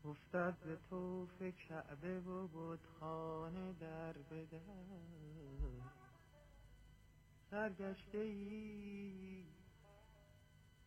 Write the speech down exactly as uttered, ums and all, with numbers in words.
افتد ز طوف کعبه و بتخانه در به در، سرگشته ای